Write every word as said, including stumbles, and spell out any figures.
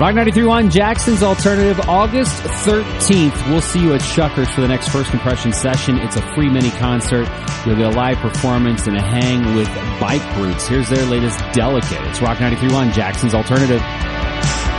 Rock ninety-three point one, Jackson's Alternative, August thirteenth. We'll see you at Shuckers for the next First Impression session. It's a free mini concert. You'll get a live performance and a hang with Bike Roots. Here's their latest Delicate. It's Rock ninety-three point one, Jackson's Alternative.